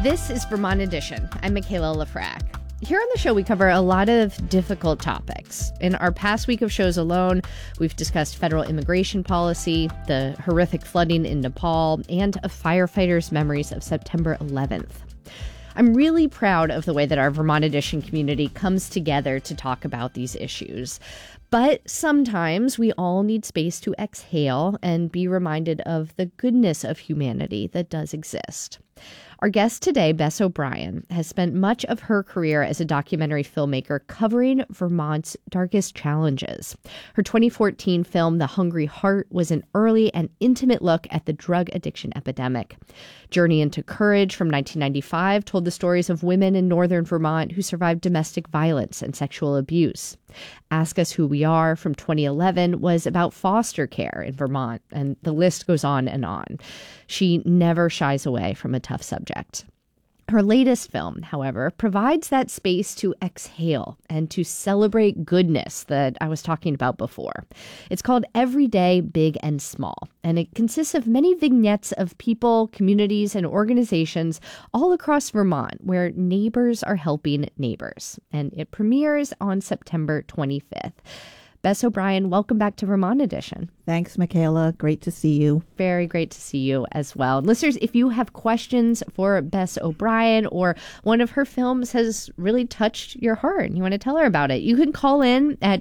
This is Vermont Edition. I'm Michaela Lafrac. Here on the show, we cover a lot of difficult topics. In our past week of shows alone, we've discussed federal immigration policy, the horrific flooding in Nepal, and a firefighter's memories of September 11th. I'm really proud of the way that our Vermont Edition community comes together to talk about these issues. But sometimes we all need space to exhale and be reminded of the goodness of humanity that does exist. Our guest today, Bess O'Brien, has spent much of her career as a documentary filmmaker covering Vermont's darkest challenges. Her 2014 film, The Hungry Heart, was an early and intimate look at the drug addiction epidemic. Journey into Courage from 1995 told the stories of women in northern Vermont who survived domestic violence and sexual abuse. Ask Us Who We Are from 2011 was about foster care in Vermont, and the list goes on and on. She never shies away from a tough subject. Her latest film, however, provides that space to exhale and to celebrate goodness that I was talking about before. It's called Everyday, Big and Small, and it consists of many vignettes of people, communities, and organizations all across Vermont where neighbors are helping neighbors. And it premieres on September 25th. Bess O'Brien, welcome back to Vermont Edition. Thanks, Michaela. Great to see you. Very great to see you as well. Listeners, if you have questions for Bess O'Brien or one of her films has really touched your heart and you want to tell her about it, you can call in at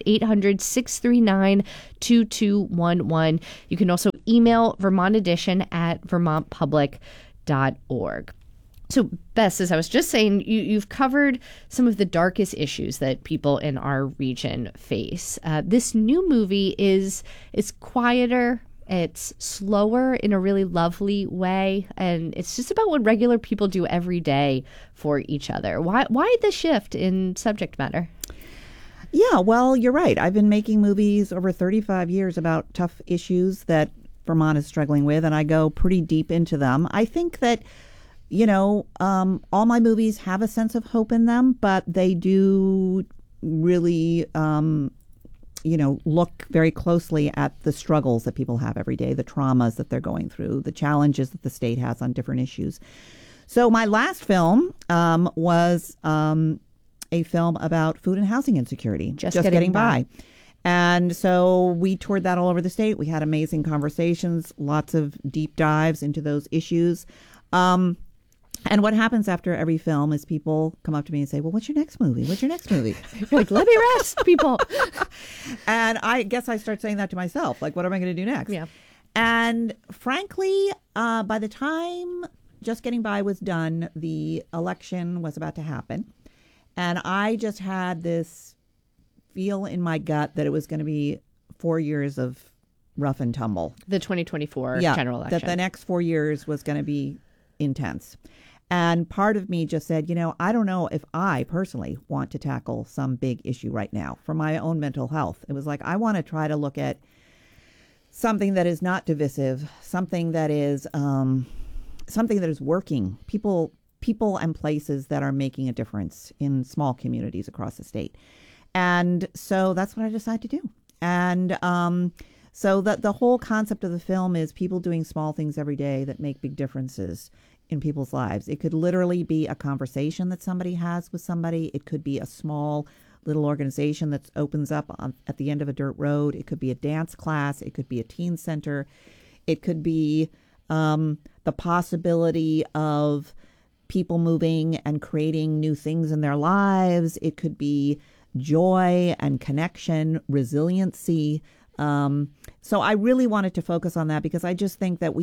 800-639-2211. You can also email Vermont Edition at vermontpublic.org. So, Bess, as I was just saying, you've covered some of the darkest issues that people in our region face. This new movie is quieter, it's slower in a really lovely way, and it's just about what regular people do every day for each other. Why the shift in subject matter? Yeah, well, you're right. I've been making movies over 35 years about tough issues that Vermont is struggling with, and I go pretty deep into them. I think that all my movies have a sense of hope in them, but they do really, look very closely at the struggles that people have every day, the traumas that they're going through, the challenges that the state has on different issues. So my last film was a film about food and housing insecurity, Just Getting By. And so we toured that all over the state. We had amazing conversations, lots of deep dives into those issues. And what happens after every film is people come up to me and say, well, what's your next movie? What's your next movie? You're like, let me rest, people. And I guess I start saying that to myself. Like, what am I going to do next? Yeah. And frankly, by the time Just Getting By was done, the election was about to happen. And I just had this feel in my gut that it was going to be 4 years of rough and tumble. The 2024 general election. That the next 4 years was going to be intense. And part of me just said, I don't know if I personally want to tackle some big issue right now for my own mental health. It was like, I want to try to look at something that is not divisive, something that is working. People and places that are making a difference in small communities across the state. And so that's what I decided to do. And so the whole concept of the film is people doing small things every day that make big differences in people's lives. It could literally be a conversation that somebody has with somebody. It could be a small little organization that opens up at the end of a dirt road. It could be a dance class. It could be a teen center. It could be the possibility of people moving and creating new things in their lives. It could be joy and connection, resiliency. So I really wanted to focus on that because I just think that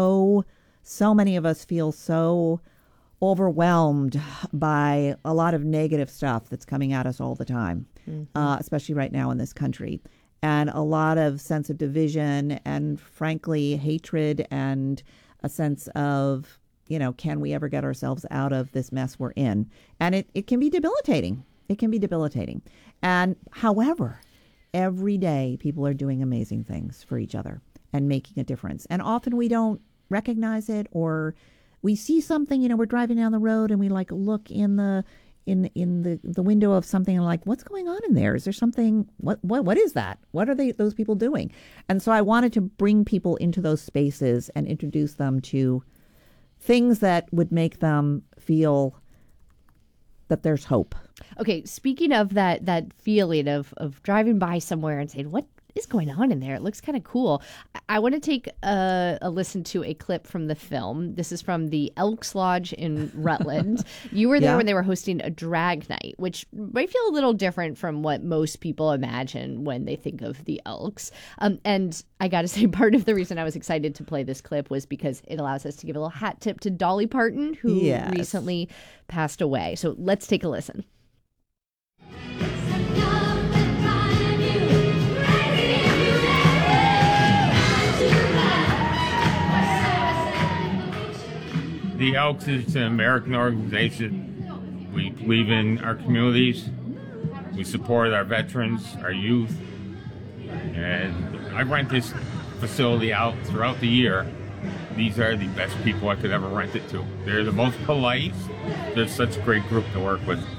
so many of us feel so overwhelmed by a lot of negative stuff that's coming at us all the time, especially right now in this country. And a lot of sense of division and, frankly, hatred and a sense of, can we ever get ourselves out of this mess we're in? And it can be debilitating. It can be debilitating. And however, every day people are doing amazing things for each other and making a difference. And often we don't recognize it, or we see something, we're driving down the road and we look in the window of something and what's going on in there? Is there something, what is that? What are those people doing? And so I wanted to bring people into those spaces and introduce them to things that would make them feel that there's hope. Okay, speaking of that feeling of driving by somewhere and saying, what is going on in there? It looks kind of cool. I want to take a listen to a clip from the film. This is from the Elks Lodge in Rutland. You were there when they were hosting a drag night, which might feel a little different from what most people imagine when they think of the Elks. And I got to say, part of the reason I was excited to play this clip was because it allows us to give a little hat tip to Dolly Parton, who recently passed away. So let's take a listen. The Elks is an American organization. We believe in our communities. We support our veterans, our youth. And I rent this facility out throughout the year. These are the best people I could ever rent it to. They're the most polite. They're such a great group to work with.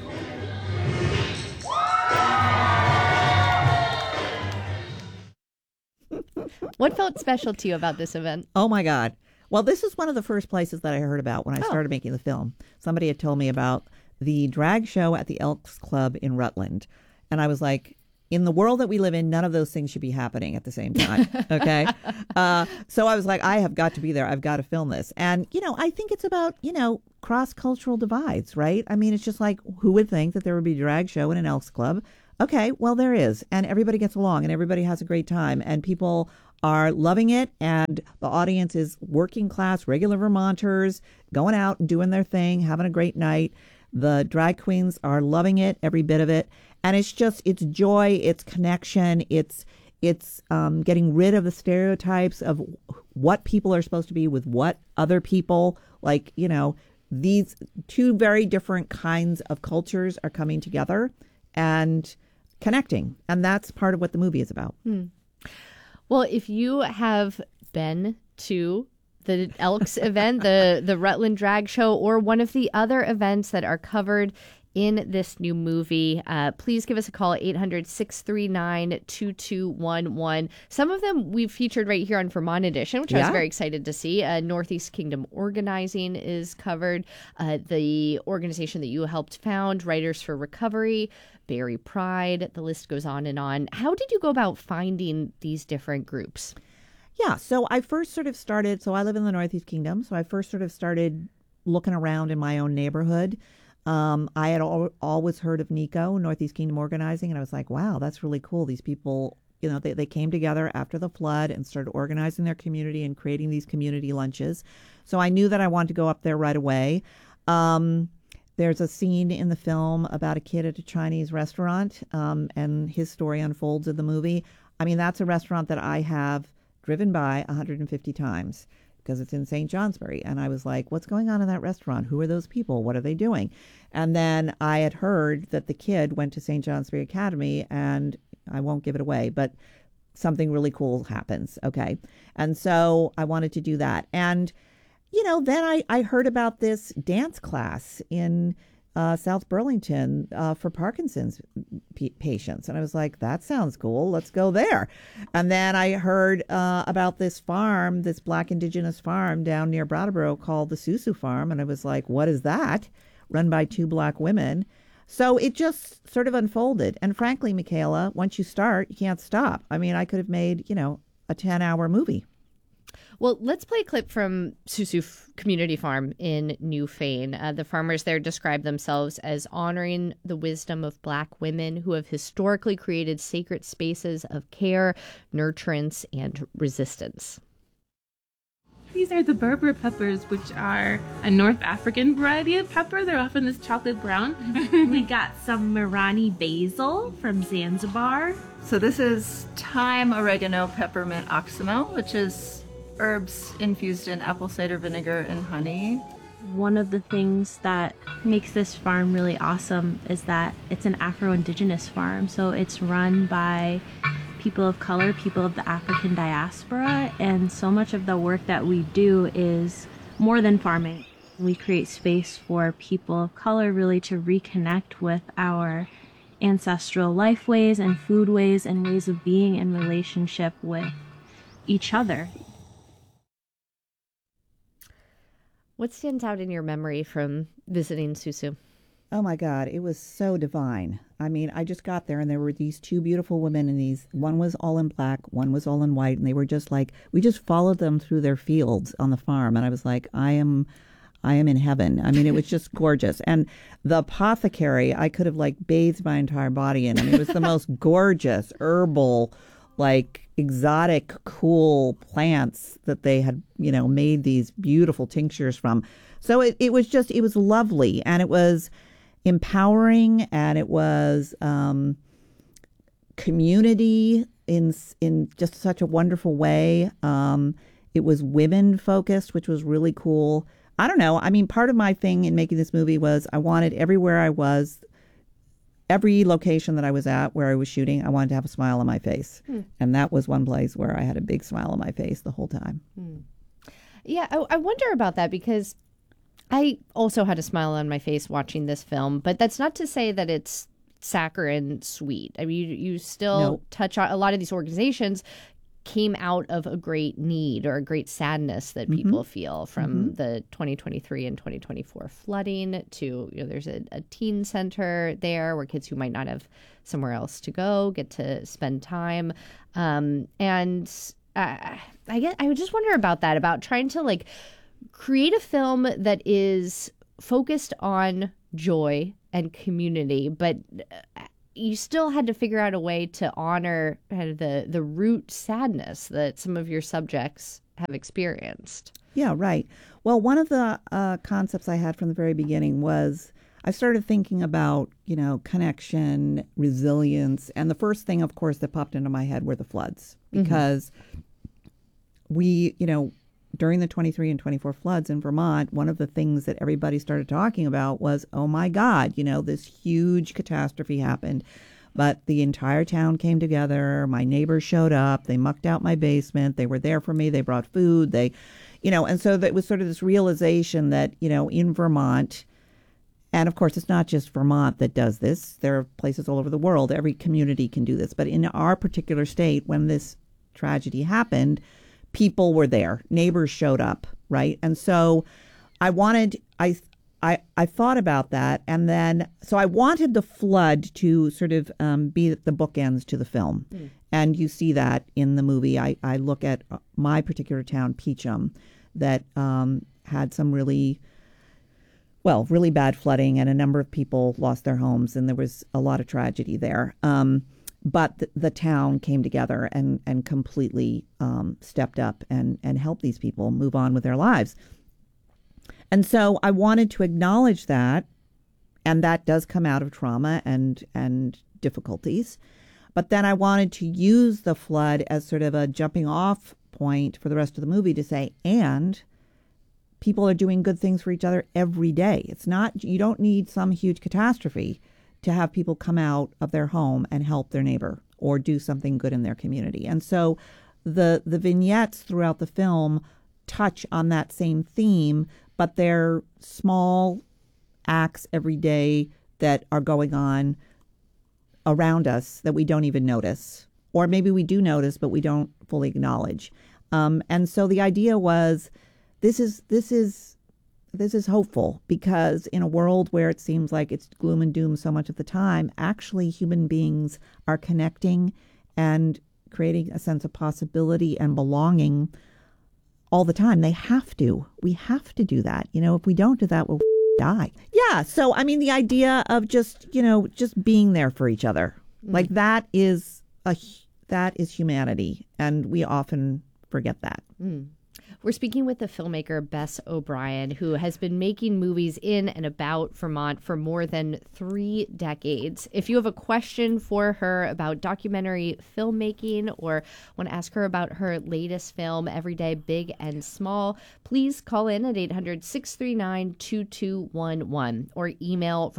What felt special to you about this event? Oh, my God. Well, this is one of the first places that I heard about when I started making the film. Somebody had told me about the drag show at the Elks Club in Rutland. And I was like, in the world that we live in, none of those things should be happening at the same time. Okay. So I was like, I have got to be there. I've got to film this. And, I think it's about, cross-cultural divides, right? I mean, it's just like, who would think that there would be a drag show in an Elks Club? Okay, well, there is. And everybody gets along and everybody has a great time. And people are loving it, and the audience is working class, regular Vermonters, going out and doing their thing, having a great night. The drag queens are loving it, every bit of it. And it's joy, it's connection, it's getting rid of the stereotypes of what people are supposed to be with what other people. Like, these two very different kinds of cultures are coming together and connecting. And that's part of what the movie is about. Well, if you have been to the Elks event, the Rutland Drag Show, or one of the other events that are covered in this new movie, please give us a call at 800-639-2211. Some of them we've featured right here on Vermont Edition, which I was very excited to see. Northeast Kingdom Organizing is covered. The organization that you helped found, Writers for Recovery, Berry Pride, the list goes on and on. How did you go about finding these different groups? Yeah, so I first sort of started, so I live in the Northeast Kingdom, so I first sort of started looking around in my own neighborhood. I had always heard of NECO, Northeast Kingdom Organizing, and I was like, wow, that's really cool. These people, they came together after the flood and started organizing their community and creating these community lunches. So I knew that I wanted to go up there right away. There's a scene in the film about a kid at a Chinese restaurant, and his story unfolds in the movie. I mean, that's a restaurant that I have driven by 150 times because it's in St. Johnsbury. And I was like, what's going on in that restaurant? Who are those people? What are they doing? And then I had heard that the kid went to St. Johnsbury Academy, and I won't give it away, but something really cool happens. Okay. And so I wanted to do that. And then I heard about this dance class in South Burlington for Parkinson's patients. And I was like, that sounds cool. Let's go there. And then I heard about this farm, this Black Indigenous farm down near Brattleboro called the Susu Farm. And I was like, what is that? Run by two Black women. So it just sort of unfolded. And frankly, Michaela, once you start, you can't stop. I mean, I could have made, a 10-hour movie. Well, let's play a clip from Susu Community Farm in Newfane. The farmers there describe themselves as honoring the wisdom of Black women who have historically created sacred spaces of care, nurturance, and resistance. These are the Berber peppers, which are a North African variety of pepper. They're often this chocolate brown. We got some Marani basil from Zanzibar. So this is thyme, oregano, peppermint, oximo, which is herbs infused in apple cider vinegar and honey. One of the things that makes this farm really awesome is that it's an Afro-Indigenous farm. So it's run by people of color, people of the African diaspora, and so much of the work that we do is more than farming. We create space for people of color really to reconnect with our ancestral life ways and food ways and ways of being in relationship with each other. What stands out in your memory from visiting Susu? Oh my God, it was so divine. I mean, I just got there and there were these two beautiful women and one was all in black, one was all in white. And they were just like, we just followed them through their fields on the farm. And I was like, I am in heaven. I mean, it was just gorgeous. And the apothecary, I could have like bathed my entire body in. I mean, it was the most gorgeous herbal, like exotic, cool plants that they had, made these beautiful tinctures from. So it was lovely. And it was empowering, and it was community in just such a wonderful way. It was women focused, which was really cool. I don't know. I mean, part of my thing in making this movie was I wanted everywhere I was, every location that I was at where I was shooting, I wanted to have a smile on my face. And that was one place where I had a big smile on my face the whole time. Yeah, I wonder about that because I also had a smile on my face watching this film, but that's not to say that it's saccharine sweet. I mean, you still touch on a lot of these organizations came out of a great need or a great sadness that people feel from the 2023 and 2024 flooding to, there's a teen center there where kids who might not have somewhere else to go get to spend time. I would just wonder about that, about trying to like create a film that is focused on joy and community, but you still had to figure out a way to honor kind of the root sadness that some of your subjects have experienced. Yeah, right. Well, one of the concepts I had from the very beginning was I started thinking about, connection, resilience. And the first thing, of course, that popped into my head were the floods, because we, during the 23 and 24 floods in Vermont, one of the things that everybody started talking about was, oh my God, this huge catastrophe happened. But the entire town came together. My neighbors showed up. They mucked out my basement. They were there for me. They brought food. And so that was sort of this realization that, in Vermont, and of course, it's not just Vermont that does this. There are places all over the world. Every community can do this. But in our particular state, when this tragedy happened, people were there. Neighbors showed up, right? And so I thought about that. And then, so I wanted the flood to sort of be the bookends to the film. And you see that in the movie. I look at my particular town, Peachum, that had some really bad flooding, and a number of people lost their homes, and there was a lot of tragedy there. But the town came together and completely stepped up and helped these people move on with their lives. And so I wanted to acknowledge that, and that does come out of trauma and difficulties. But then I wanted to use the flood as sort of a jumping off point for the rest of the movie to say, and people are doing good things for each other every day. It's not, you don't need some huge catastrophe to have people come out of their home and help their neighbor or do something good in their community. And so the vignettes throughout the film touch on that same theme, but they're small acts every day that are going on around us that we don't even notice. Or maybe we do notice, but we don't fully acknowledge. And so the idea was, this is hopeful, because in a world where it seems like it's gloom and doom so much of the time, actually human beings are connecting and creating a sense of possibility and belonging all the time. They have to. We have to do that. If we don't do that, we'll die. Yeah. So, I mean, the idea of just being there for each other, like that is humanity. And we often forget that. We're speaking with the filmmaker Bess O'Brien, who has been making movies in and about Vermont for more than 3 decades. If you have a question for her about documentary filmmaking or want to ask her about her latest film, Everyday Big and Small, please call in at 800-639-2211 or email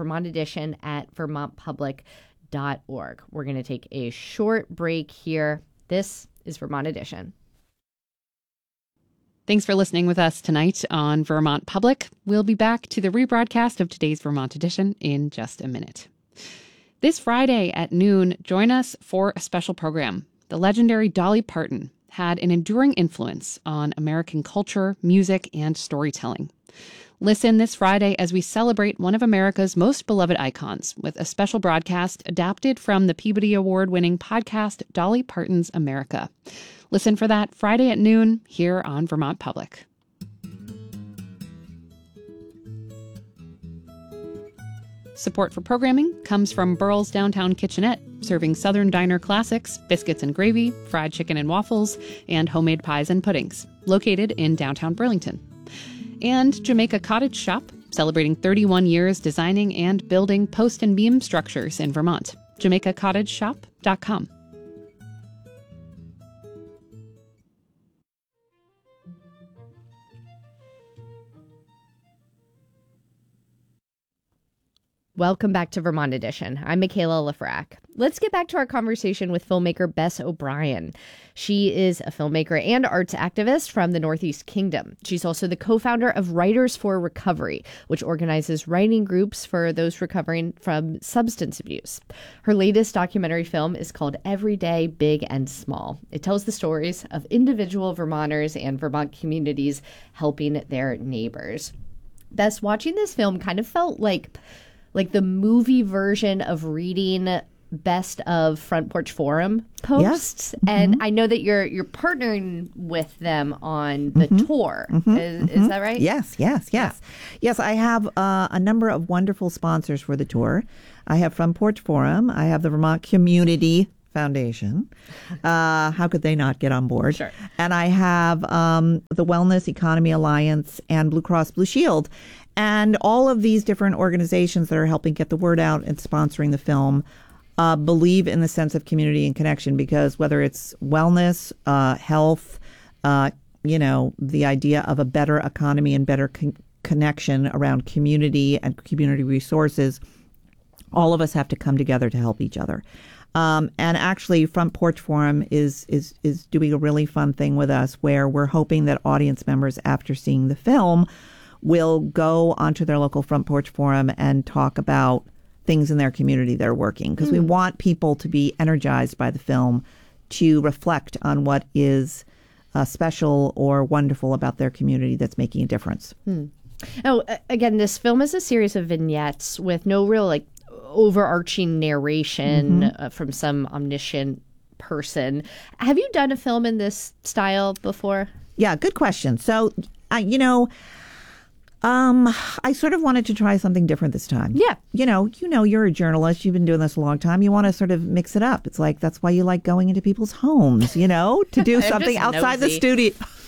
vermontedition@vermontpublic.org. We're going to take a short break here. This is Vermont Edition. Thanks for listening with us tonight on Vermont Public. We'll be back to the rebroadcast of today's Vermont Edition in just a minute. This Friday at noon, join us for a special program. The legendary Dolly Parton had an enduring influence on American culture, music, and storytelling. Listen this Friday as we celebrate one of America's most beloved icons with a special broadcast adapted from the Peabody Award-winning podcast Dolly Parton's America. Listen for that Friday at noon here on Vermont Public. Support for programming comes from Burl's Downtown Kitchenette, serving Southern diner classics, biscuits and gravy, fried chicken and waffles, and homemade pies and puddings, located in downtown Burlington. And Jamaica Cottage Shop, celebrating 31 years designing and building post and beam structures in Vermont. JamaicaCottageShop.com. Welcome back to Vermont Edition. I'm Michaela Lafrac. Let's get back to our conversation with filmmaker Bess O'Brien. She is a filmmaker and arts activist from the Northeast Kingdom. She's also the co-founder of Writers for Recovery, which organizes writing groups for those recovering from substance abuse. Her latest documentary film is called Everyday, Big and Small. It tells the stories of individual Vermonters and Vermont communities helping their neighbors. Bess, watching this film kind of felt like the movie version of reading best of Front Porch Forum posts. Yeah. And I know that you're partnering with them on the tour. Is that right? Yes. Yes, I have a number of wonderful sponsors for the tour. I have Front Porch Forum. I have the Vermont Community Foundation. How could they not get on board? Sure. And I have the Wellness Economy Alliance and Blue Cross Blue Shield. And all of these different organizations that are helping get the word out and sponsoring the film believe in the sense of community and connection, because whether it's wellness, health, the idea of a better economy and better connection around community and community resources, all of us have to come together to help each other. And actually, Front Porch Forum is doing a really fun thing with us where we're hoping that audience members, after seeing the film, will go onto their local Front Porch Forum and talk about things in their community that are working. Because we want people to be energized by the film to reflect on what is special or wonderful about their community that's making a difference. Oh, again, this film is a series of vignettes with no real overarching narration from some omniscient person. Have you done a film in this style before? Yeah, good question. So, I sort of wanted to try something different this time. Yeah. You're a journalist. You've been doing this a long time. You want to sort of mix it up. It's like, that's why you like going into people's homes, to do something outside the studio.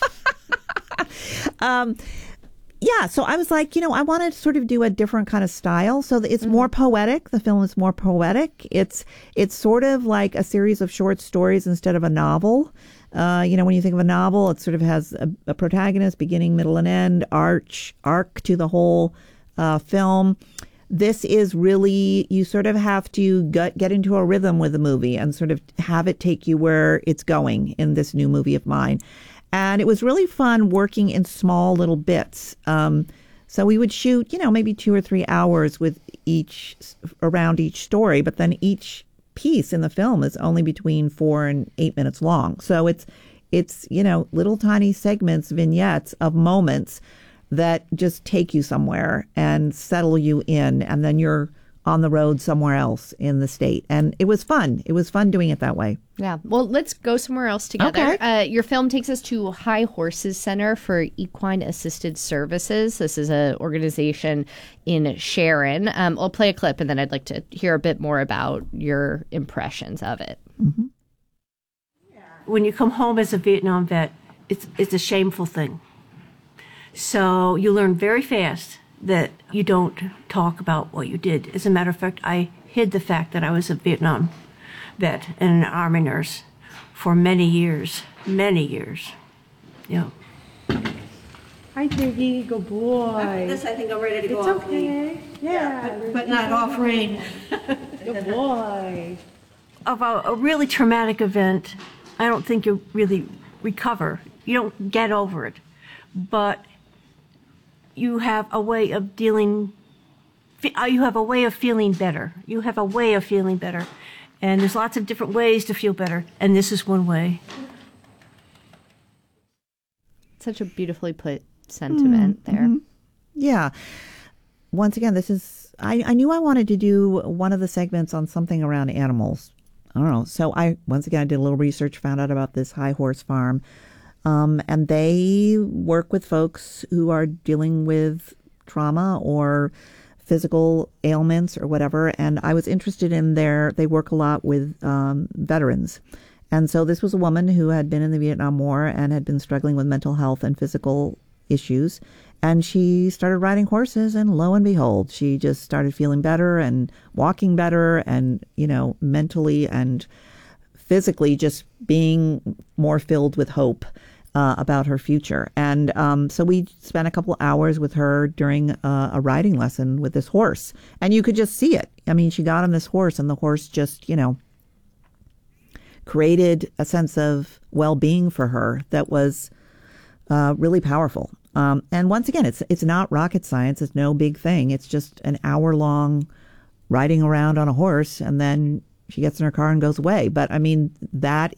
Yeah. So I was like, I want to sort of do a different kind of style. So it's more poetic. The film is more poetic. It's sort of like a series of short stories instead of a novel. When you think of a novel, it sort of has a protagonist, beginning, middle, and end, arc to the whole film. This is really, you sort of have to get into a rhythm with the movie and sort of have it take you where it's going in this new movie of mine. And it was really fun working in small little bits. So we would shoot, maybe 2 or 3 hours with around each story, but then each piece in the film is only between 4 and 8 minutes long. So it's little tiny segments, vignettes of moments that just take you somewhere and settle you in, and then you're on the road somewhere else in the state. And it was fun. It was fun doing it that way. Yeah. Well, let's go somewhere else together. Okay. Your film takes us to High Horses Center for Equine Assisted Services. This is an organization in Sharon. I'll play a clip, and then I'd like to hear a bit more about your impressions of it. Mm-hmm. When you come home as a Vietnam vet, it's a shameful thing. So you learn very fast that you don't talk about what you did. As a matter of fact, I hid the fact that I was a Vietnam vet and an Army nurse for many years. Yeah. Hi, Piggy. Good boy. After this, I think I'm ready to go It's off okay. lead. Yeah. But not off rein. Good boy. Of a really traumatic event, I don't think you really recover. You don't get over it. But you have a way of feeling better. You have a way of feeling better. And there's lots of different ways to feel better. And this is one way. Such a beautifully put sentiment there. Yeah. Once again, this is, I knew I wanted to do one of the segments on something around animals. I don't know. So I did a little research, found out about this High Horse Farm. And they work with folks who are dealing with trauma or physical ailments or whatever. And I was interested in they work a lot with veterans. And so this was a woman who had been in the Vietnam War and had been struggling with mental health and physical issues. And she started riding horses, and lo and behold, she just started feeling better and walking better and, mentally and physically just being more filled with hope about her future. And so we spent a couple hours with her during a riding lesson with this horse. And you could just see it. I mean, she got on this horse, and the horse just, created a sense of well-being for her that was really powerful. And once again, it's not rocket science. It's no big thing. It's just an hour-long riding around on a horse, and then she gets in her car and goes away. But I mean, that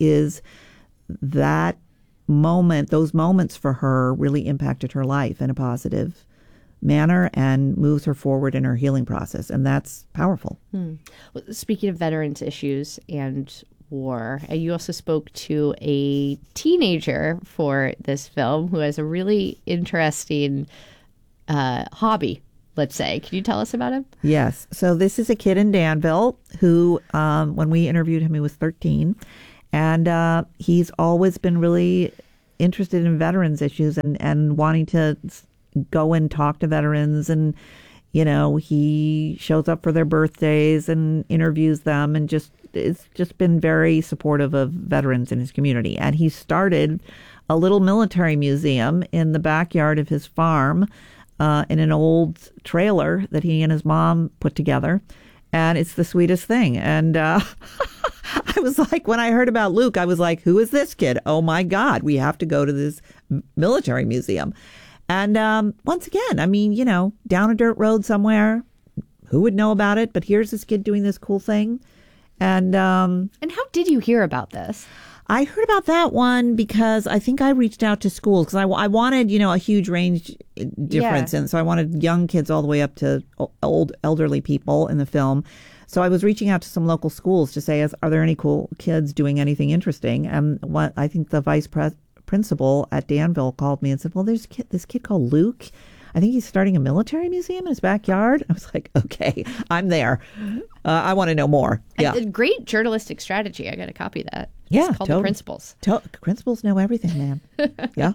moment, those moments for her really impacted her life in a positive manner and moves her forward in her healing process. And that's powerful. Well, speaking of veterans issues and war, you also spoke to a teenager for this film who has a really interesting hobby, let's say. Can you tell us about him? Yes. So this is a kid in Danville who, when we interviewed him, he was 13. And he's always been really interested in veterans issues and wanting to go and talk to veterans. And, he shows up for their birthdays and interviews them, and it's just been very supportive of veterans in his community. And he started a little military museum in the backyard of his farm in an old trailer that he and his mom put together. And it's the sweetest thing. And I was like, when I heard about Luke, I was like, who is this kid? Oh, my God, we have to go to this military museum. And once again, I mean, down a dirt road somewhere, who would know about it? But here's this kid doing this cool thing. And how did you hear about this? I heard about that one because I think I reached out to schools because I wanted, a huge range difference. Yeah. And so I wanted young kids all the way up to old elderly people in the film. So I was reaching out to some local schools to say, are there any cool kids doing anything interesting? And I think the vice principal at Danville called me and said, well, there's this kid called Luke. I think he's starting a military museum in his backyard. I was like, okay, I'm there. I want to know more. Yeah. A great journalistic strategy. I got to copy that. Yeah. It's called The Principals. Principals know everything, man. Yeah.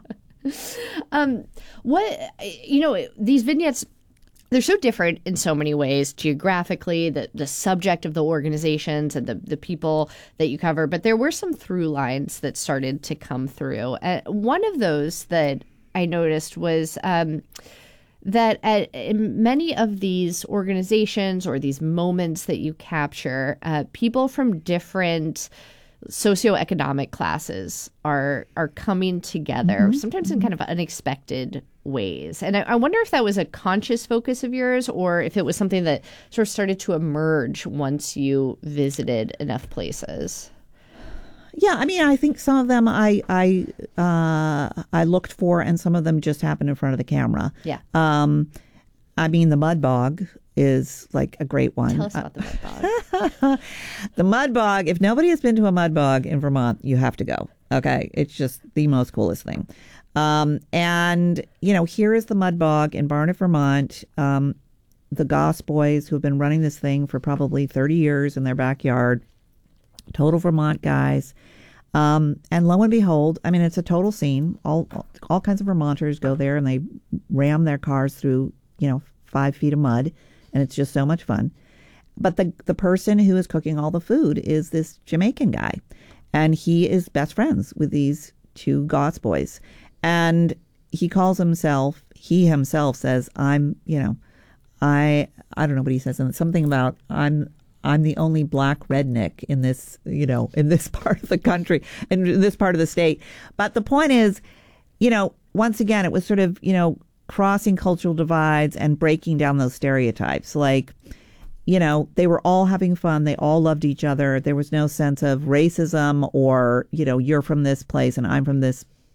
These vignettes, they're so different in so many ways geographically, the subject of the organizations and the people that you cover. But there were some through lines that started to come through. One of those that I noticed was that in many of these organizations or these moments that you capture, people from different socioeconomic classes are coming together, sometimes in kind of unexpected ways. And I wonder if that was a conscious focus of yours or if it was something that sort of started to emerge once you visited enough places. Yeah, I mean, I think some of them I looked for, and some of them just happened in front of the camera. Yeah. I mean, the Mud Bog is like a great one. Tell us about the Mud Bog. The Mud Bog, if nobody has been to a Mud Bog in Vermont, you have to go. Okay. It's just the most coolest thing. And, here is the Mud Bog in Barnet, Vermont. The Goss boys who have been running this thing for probably 30 years in their backyard. Total Vermont guys. And lo and behold, I mean, it's a total scene. All kinds of Vermonters go there and they ram their cars through, 5 feet of mud. And it's just so much fun. But the person who is cooking all the food is this Jamaican guy. And he is best friends with these two Goss boys. And he himself says, I don't know what he says. And something about, I'm the only black redneck in this, in this part of the country, in this part of the state. But the point is, once again, it was sort of, crossing cultural divides and breaking down those stereotypes. Like, they were all having fun. They all loved each other. There was no sense of racism or, you're from this place and I'm from this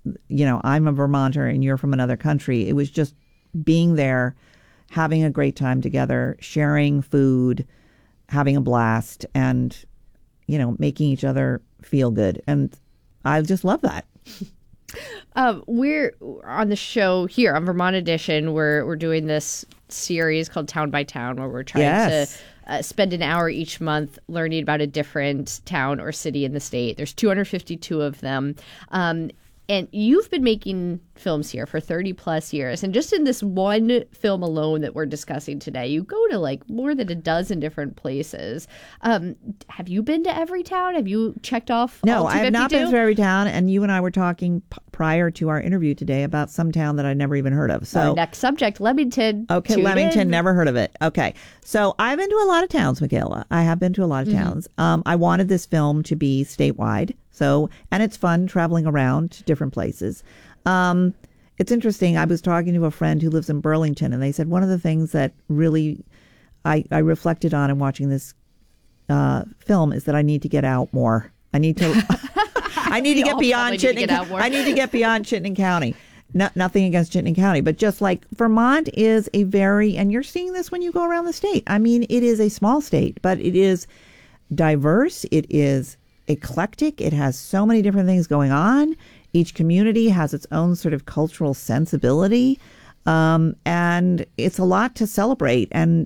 I'm a Vermonter and you're from another country. It was just being there, having a great time together, sharing food, having a blast, and, making each other feel good. And I just love that. We're on the show here on Vermont Edition. We're doing this series called Town by Town, where we're trying to spend an hour each month learning about a different town or city in the state. There's 252 of them. And you've been making films here for 30 plus years. And just in this one film alone that we're discussing today, you go to like more than a dozen different places. Have you been to every town? Have you checked off? No, all I have not 252? been to every town. And you and I were talking prior to our interview today about some town that I'd never even heard of. So Our next subject, Leamington. Okay, Tune Leamington, in. never heard of it. Okay. So I've been to a lot of towns, Michaela. I have been to a lot of towns. I wanted this film to be statewide. And it's fun traveling around to different places. It's interesting. I was talking to a friend who lives in Burlington, and they said one of the things that really I reflected on in watching this film is that I need to get out more. I need to I need to get beyond Chittenden. I need to get beyond Chittenden County. Nothing against Chittenden County, but just like Vermont is a very, and you're seeing this when you go around the state. I mean, it is a small state, but it is diverse. It is eclectic. It has so many different things going on. Each community has its own sort of cultural sensibility. And it's a lot to celebrate. And,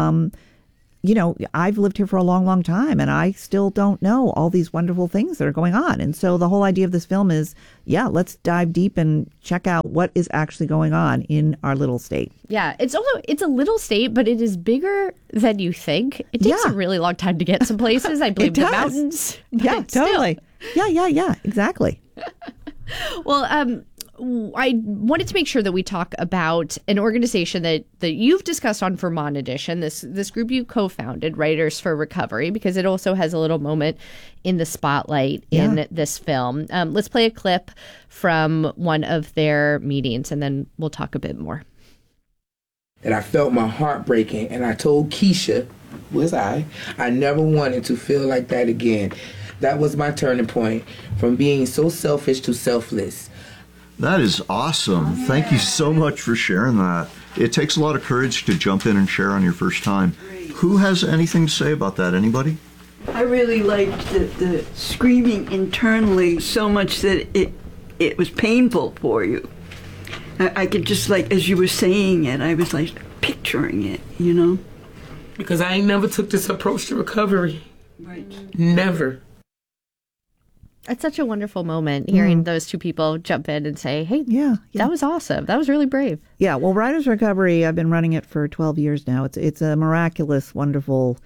I've lived here for a long, long time, and I still don't know all these wonderful things that are going on. And so the whole idea of this film is, let's dive deep and check out what is actually going on in our little state. Yeah, it's a little state, but it is bigger than you think. It takes a really long time to get some places. I blame the mountains. Yeah, totally. Yeah, exactly. Well, I wanted to make sure that we talk about an organization that you've discussed on Vermont Edition, this group you co-founded, Writers for Recovery, because it also has a little moment in the spotlight in this film. Let's play a clip from one of their meetings, and then we'll talk a bit more. And I felt my heart breaking, and I told Keisha, I never wanted to feel like that again. That was my turning point, from being so selfish to selfless. That is awesome. Thank you so much for sharing that. It takes a lot of courage to jump in and share on your first time. Who has anything to say about that? Anybody? I really liked the screaming internally so much that it was painful for you. I could just, as you were saying it, I was picturing it, Because I ain't never took this approach to recovery. Right. Never. It's such a wonderful moment hearing those two people jump in and say, hey, that was awesome. That was really brave. Yeah, well, Writers Recovery, I've been running it for 12 years now. It's a miraculous, wonderful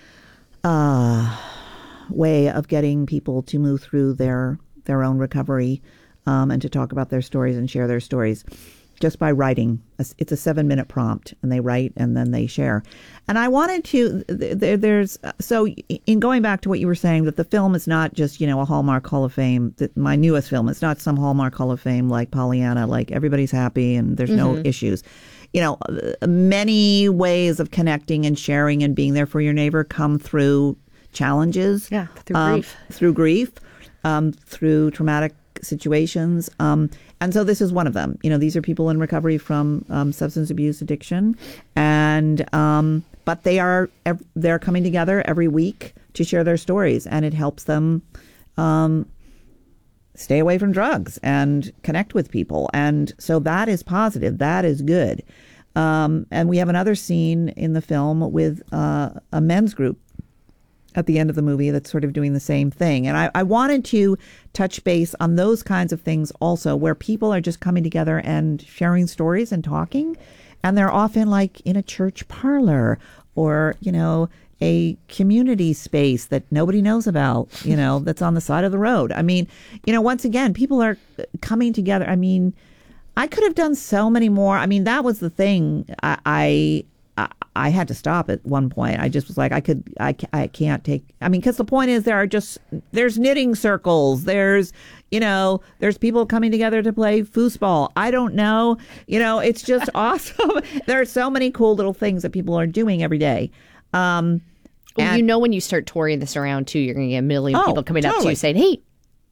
way of getting people to move through their own recovery and to talk about their stories and share their stories just by writing. It's a 7-minute prompt, and they write and then they share. And I wanted to, so in going back to what you were saying, that the film is not just, a Hallmark Hall of Fame, my newest film, it's not some Hallmark Hall of Fame like Pollyanna, like everybody's happy and there's no issues. Many ways of connecting and sharing and being there for your neighbor come through challenges. Yeah, through grief. Through traumatic situations. And so this is one of them. These are people in recovery from substance abuse addiction. And but they're coming together every week to share their stories, and it helps them stay away from drugs and connect with people. And so that is positive. That is good. And we have another scene in the film with a men's group at the end of the movie that's sort of doing the same thing. And I wanted to touch base on those kinds of things also, where people are just coming together and sharing stories and talking. And they're often in a church parlor or, a community space that nobody knows about, that's on the side of the road. I mean, once again, people are coming together. I mean, I could have done so many more. I mean, that was the thing. I had to stop at one point. I just was like, I can't take, because the point is there's knitting circles. There's people coming together to play foosball. I don't know. It's just awesome. There are so many cool little things that people are doing every day. When you start touring this around too, you're going to get a million people coming up to you saying, hey,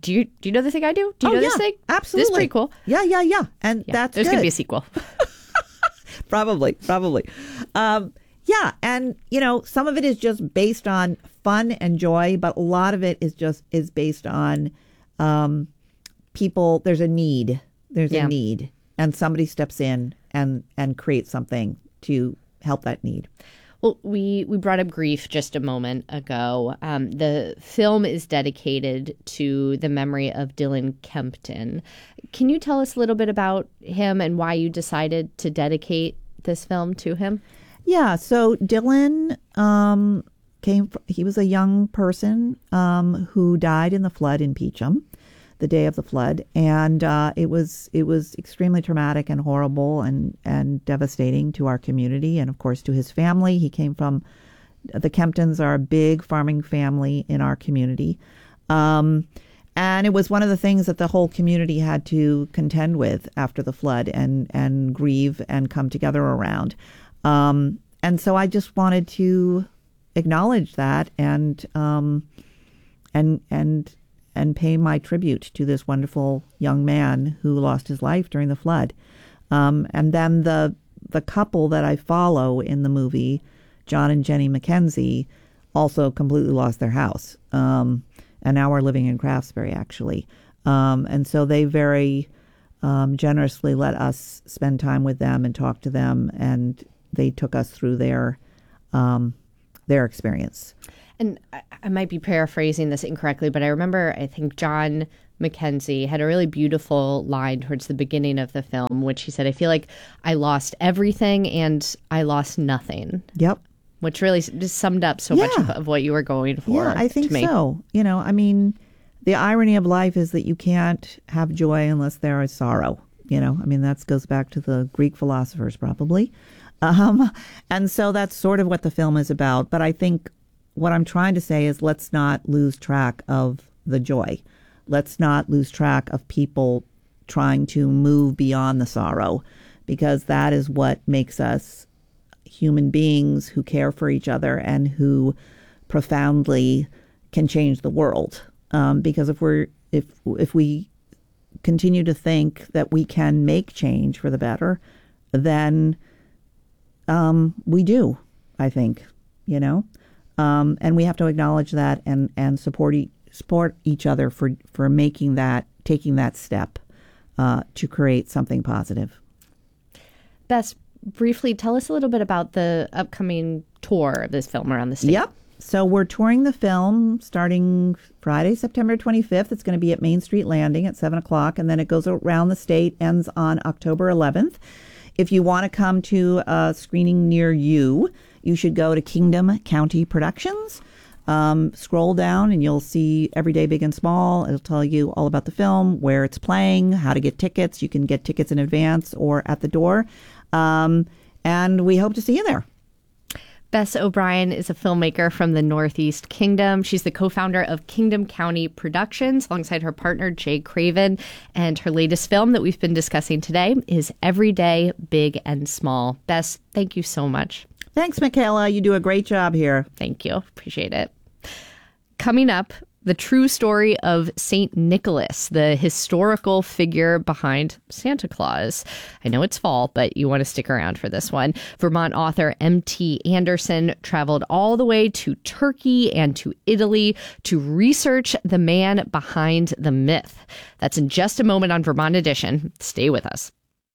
Do you know the thing I do? Do you know this thing? Absolutely. This is pretty cool. Yeah. And that's there's good. going to be a sequel. Probably. Yeah. And, some of it is just based on fun and joy, but a lot of it is based on people. There's a need. A need. And somebody steps in and creates something to help that need. Well, we brought up grief just a moment ago. The film is dedicated to the memory of Dylan Kempton. Can you tell us a little bit about him and why you decided to dedicate this film to him? Yeah, so Dylan he was a young person who died in the flood in Peachum, the day of the flood, and it was extremely traumatic and horrible and devastating to our community and of course to his family. He came from the Kemptons are a big farming family in our community, and it was one of the things that the whole community had to contend with after the flood and grieve and come together around. And so I just wanted to acknowledge that and pay my tribute to this wonderful young man who lost his life during the flood. And then the couple that I follow in the movie, John and Jenny McKenzie, also completely lost their house. And now are living in Craftsbury, actually. And so they very generously let us spend time with them and talk to them, and they took us through their experience. And I might be paraphrasing this incorrectly, but I think John McKenzie had a really beautiful line towards the beginning of the film, which he said, I feel like I lost everything and I lost nothing. Yep. Which really just summed up so much of what you were going for. Yeah, I think so. The irony of life is that you can't have joy unless there is sorrow. That goes back to the Greek philosophers probably. And so that's sort of what the film is about. But I think what I'm trying to say is let's not lose track of the joy. Let's not lose track of people trying to move beyond the sorrow, because that is what makes us human beings who care for each other and who profoundly can change the world. Because if we continue to think that we can make change for the better, then we do, I think, and we have to acknowledge that and support each other for taking that step to create something positive. Bess, briefly tell us a little bit about the upcoming tour of this film around the state. Yep. So we're touring the film starting Friday, September 25th. It's going to be at Main Street Landing at 7 o'clock, and then it goes around the state, ends on October 11th. If you want to come to a screening near you, you should go to Kingdom County Productions. Scroll down and you'll see Everyday Big and Small. It'll tell you all about the film, where it's playing, how to get tickets. You can get tickets in advance or at the door. And we hope to see you there. Bess O'Brien is a filmmaker from the Northeast Kingdom. She's the co-founder of Kingdom County Productions alongside her partner, Jay Craven. And her latest film that we've been discussing today is Everyday Big and Small. Bess, thank you so much. Thanks, Michaela. You do a great job here. Thank you. Appreciate it. Coming up, the true story of St. Nicholas, the historical figure behind Santa Claus. I know it's fall, but you want to stick around for this one. Vermont author M.T. Anderson traveled all the way to Turkey and to Italy to research the man behind the myth. That's in just a moment on Vermont Edition. Stay with us.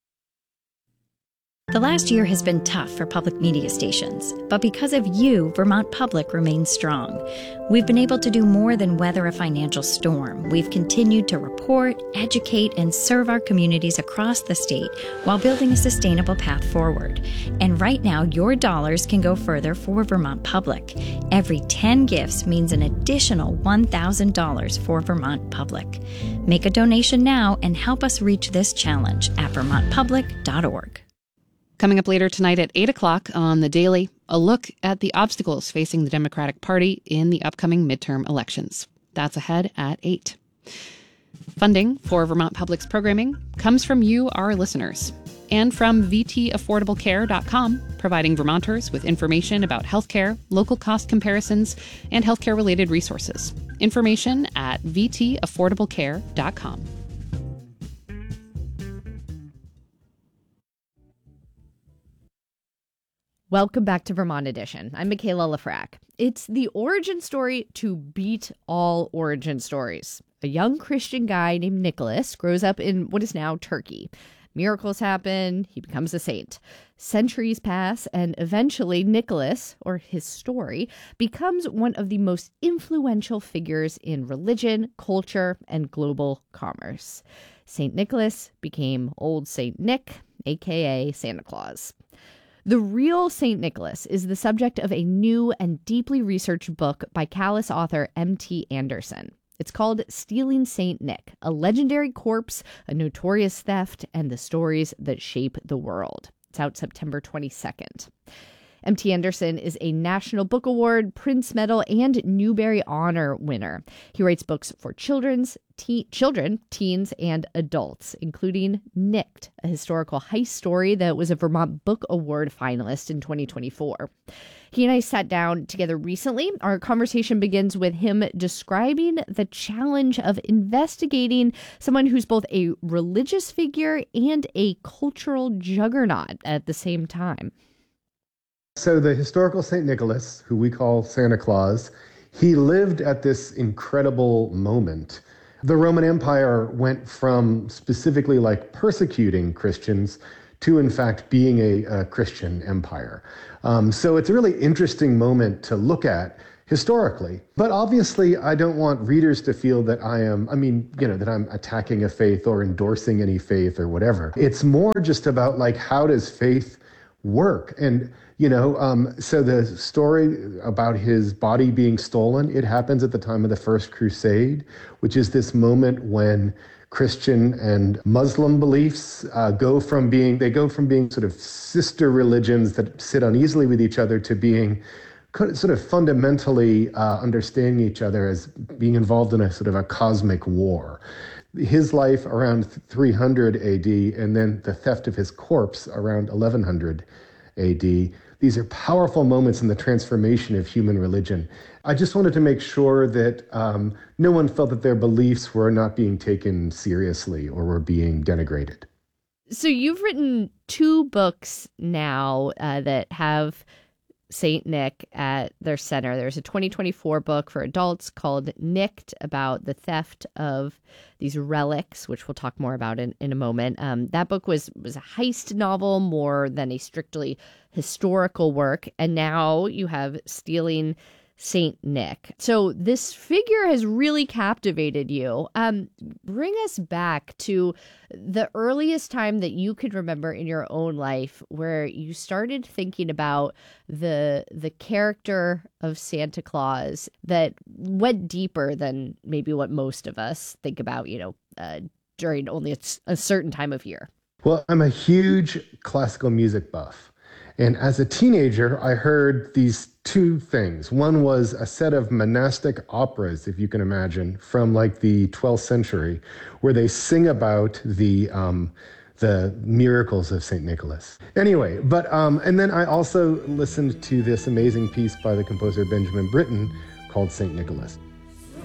The last year has been tough for public media stations, but because of you, Vermont Public remains strong. We've been able to do more than weather a financial storm. We've continued to report, educate, and serve our communities across the state while building a sustainable path forward. And right now, your dollars can go further for Vermont Public. Every 10 gifts means an additional $1,000 for Vermont Public. Make a donation now and help us reach this challenge at vermontpublic.org. Coming up later tonight at 8 o'clock on The Daily, a look at the obstacles facing the Democratic Party in the upcoming midterm elections. That's ahead at 8. Funding for Vermont Public's programming comes from you, our listeners, and from VTAffordablecare.com, providing Vermonters with information about healthcare, local cost comparisons, and healthcare-related resources. Information at vtaffordablecare.com. Welcome back to Vermont Edition. I'm Michaela Lafrac. It's the origin story to beat all origin stories. A young Christian guy named Nicholas grows up in what is now Turkey. Miracles happen, he becomes a saint. Centuries pass, and eventually Nicholas, or his story, becomes one of the most influential figures in religion, culture, and global commerce. St. Nicholas became Old St. Nick, aka Santa Claus. The real St. Nicholas is the subject of a new and deeply researched book by Callis author M.T. Anderson. It's called Stealing St. Nick, a legendary corpse, a notorious theft, and the stories that shape the world. It's out September 22nd. M.T. Anderson is a National Book Award, Prince Medal, and Newbery Honor winner. He writes books for children, teens, and adults, including Nicked, a historical heist story that was a Vermont Book Award finalist in 2024. He and I sat down together recently. Our conversation begins with him describing the challenge of investigating someone who's both a religious figure and a cultural juggernaut at the same time. So the historical St. Nicholas, who we call Santa Claus, he lived at this incredible moment. The Roman Empire went from specifically like persecuting Christians to, in fact, being a Christian empire. So it's a really interesting moment to look at historically. But obviously, I don't want readers to feel that that I'm attacking a faith or endorsing any faith or whatever. It's more just about like, how does faith work? And so the story about his body being stolen, it happens at the time of the First Crusade, which is this moment when Christian and Muslim beliefs go from being sort of sister religions that sit uneasily with each other to being sort of fundamentally understanding each other as being involved in a sort of a cosmic war. His life around 300 AD, and then the theft of his corpse around 1100 AD. These are powerful moments in the transformation of human religion. I just wanted to make sure that no one felt that their beliefs were not being taken seriously or were being denigrated. So you've written 2 books now that have St. Nick at their center. There's a 2024 book for adults called Nicked, about the theft of these relics, which we'll talk more about in a moment. That book was a heist novel more than a strictly historical work. And now you have Stealing St. Nick. So this figure has really captivated you. Bring us back to the earliest time that you could remember in your own life where you started thinking about the character of Santa Claus that went deeper than maybe what most of us think about, during only a certain time of year. Well, I'm a huge classical music buff. And as a teenager, I heard these 2 things. One was a set of monastic operas, if you can imagine, from like the 12th century, where they sing about the miracles of St. Nicholas. Anyway, and then I also listened to this amazing piece by the composer Benjamin Britten called St. Nicholas.